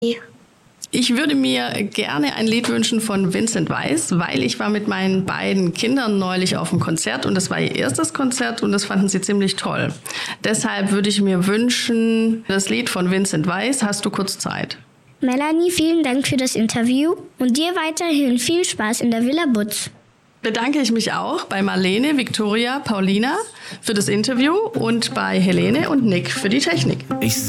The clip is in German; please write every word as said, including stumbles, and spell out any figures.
Ich würde mir gerne ein Lied wünschen von Vincent Weiss, weil ich war mit meinen beiden Kindern neulich auf einem Konzert und das war ihr erstes Konzert und das fanden sie ziemlich toll. Deshalb würde ich mir wünschen, das Lied von Vincent Weiss, Hast du kurz Zeit? Melanie, vielen Dank für das Interview und dir weiterhin viel Spaß in der Villa Butz. Bedanke ich mich auch bei Marlene, Viktoria, Paulina für das Interview und bei Helene und Nick für die Technik. Ich